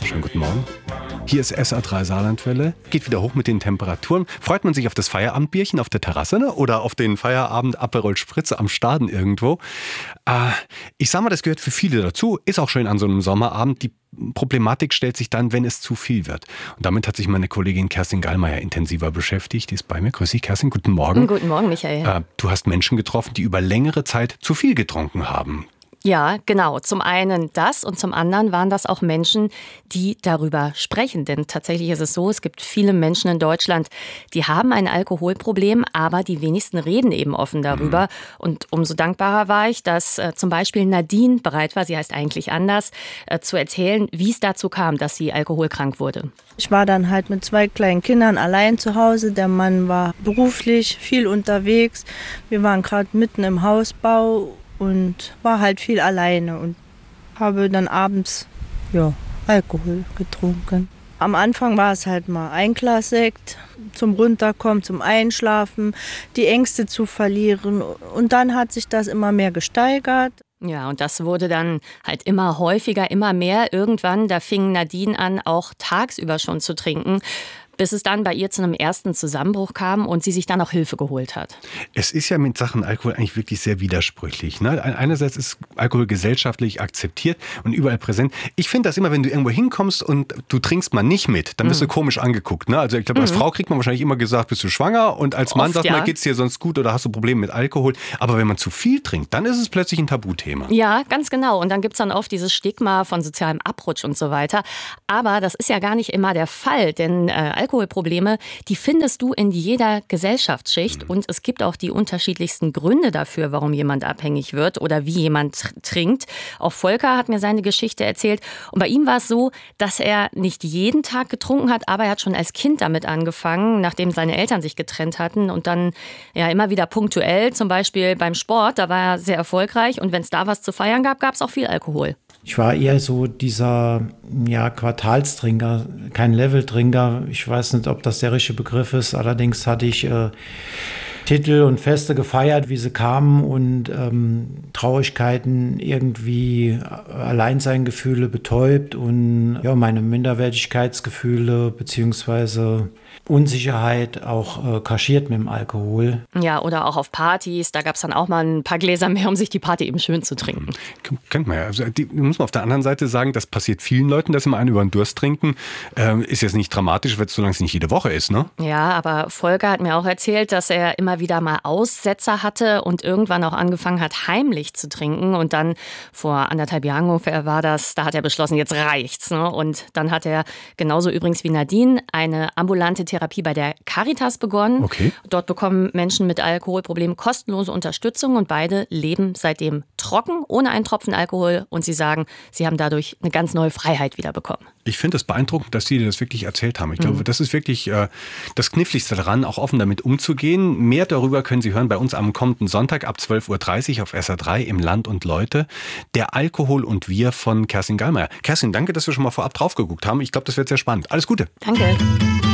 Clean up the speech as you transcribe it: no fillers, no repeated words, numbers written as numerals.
Schönen guten Morgen. Hier ist SA3 Saarlandwelle. Geht wieder hoch mit den Temperaturen. Freut man sich auf das Feierabendbierchen auf der Terrasse, ne? Oder auf den Feierabend Aperol Spritze am Staden irgendwo? Ich sag mal, das gehört für viele dazu. Ist auch schön an so einem Sommerabend. Die Problematik stellt sich dann, wenn es zu viel wird. Und damit hat sich meine Kollegin Kerstin Gallmeier intensiver beschäftigt. Die ist bei mir. Grüß dich, Kerstin. Guten Morgen. Guten Morgen, Michael. Du hast Menschen getroffen, die über längere Zeit zu viel getrunken haben. Ja, genau. Zum einen das und zum anderen waren das auch Menschen, die darüber sprechen. Denn tatsächlich ist es so, es gibt viele Menschen in Deutschland, die haben ein Alkoholproblem, aber die wenigsten reden eben offen darüber. Und umso dankbarer war ich, dass zum Beispiel Nadine bereit war, sie heißt eigentlich anders, zu erzählen, wie es dazu kam, dass sie alkoholkrank wurde. Ich war dann halt mit 2 kleinen Kindern allein zu Hause. Der Mann war beruflich viel unterwegs. Wir waren gerade mitten im Hausbau und war halt viel alleine und habe dann abends Alkohol getrunken. Am Anfang war es halt mal ein Glas Sekt zum Runterkommen, zum Einschlafen, die Ängste zu verlieren. Und dann hat sich das immer mehr gesteigert. Ja, und das wurde dann halt immer häufiger, immer mehr. Irgendwann, da fing Nadine an, auch tagsüber schon zu trinken, bis es dann bei ihr zu einem ersten Zusammenbruch kam und sie sich dann auch Hilfe geholt hat. Es ist ja mit Sachen Alkohol eigentlich wirklich sehr widersprüchlich. Ne? Einerseits ist Alkohol gesellschaftlich akzeptiert und überall präsent. Ich finde das immer, wenn du irgendwo hinkommst und du trinkst mal nicht mit, dann wirst du komisch angeguckt. Ne? Also ich glaube, als Frau kriegt man wahrscheinlich immer gesagt, bist du schwanger? Und als Mann sagt man, geht's dir sonst gut oder hast du Probleme mit Alkohol? Aber wenn man zu viel trinkt, dann ist es plötzlich ein Tabuthema. Ja, ganz genau. Und dann gibt es dann oft dieses Stigma von sozialem Abrutsch und so weiter. Aber das ist ja gar nicht immer der Fall, denn Alkoholprobleme, die findest du in jeder Gesellschaftsschicht. Und es gibt auch die unterschiedlichsten Gründe dafür, warum jemand abhängig wird oder wie jemand trinkt. Auch Volker hat mir seine Geschichte erzählt. Und bei ihm war es so, dass er nicht jeden Tag getrunken hat, aber er hat schon als Kind damit angefangen, nachdem seine Eltern sich getrennt hatten. Und dann ja immer wieder punktuell, zum Beispiel beim Sport, da war er sehr erfolgreich. Und wenn es da was zu feiern gab, gab es auch viel Alkohol. Ich war eher so dieser Quartalstrinker, kein Leveltrinker. Ich weiß nicht, ob das der richtige Begriff ist. Allerdings hatte ich Titel und Feste gefeiert, wie sie kamen und Traurigkeiten irgendwie, Alleinseingefühle betäubt und meine Minderwertigkeitsgefühle bzw. Unsicherheit auch kaschiert mit dem Alkohol. Ja, oder auch auf Partys, da gab es dann auch mal ein paar Gläser mehr, um sich die Party eben schön zu trinken. Kennt man ja. Also, muss man auf der anderen Seite sagen, das passiert vielen Leuten, dass sie mal einen über den Durst trinken. Ist jetzt nicht dramatisch, solange es nicht jede Woche ist, ne? Ja, aber Volker hat mir auch erzählt, dass er immer wieder mal Aussetzer hatte und irgendwann auch angefangen hat, heimlich zu trinken. Und dann vor 1,5 Jahren ungefähr war das, da hat er beschlossen, jetzt reicht's. Ne? Und dann hat er, genauso übrigens wie Nadine, eine ambulante Therapie bei der Caritas begonnen. Okay. Dort bekommen Menschen mit Alkoholproblemen kostenlose Unterstützung und beide leben seitdem trocken, ohne einen Tropfen Alkohol. Und sie sagen, sie haben dadurch eine ganz neue Freiheit wieder bekommen. Ich finde es beeindruckend, dass Sie dir das wirklich erzählt haben. Ich glaube, das ist wirklich das Kniffligste daran, auch offen damit umzugehen. Mehr darüber können Sie hören bei uns am kommenden Sonntag ab 12.30 Uhr auf SA3 im Land und Leute. Der Alkohol und wir von Kerstin Gallmeier. Kerstin, danke, dass wir schon mal vorab drauf geguckt haben. Ich glaube, das wird sehr spannend. Alles Gute. Danke.